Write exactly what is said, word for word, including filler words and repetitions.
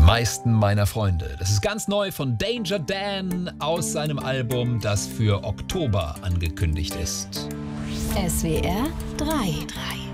meisten meiner Freunde. Das ist ganz neu von Danger Dan aus seinem Album, das für Oktober angekündigt ist. S W R drei.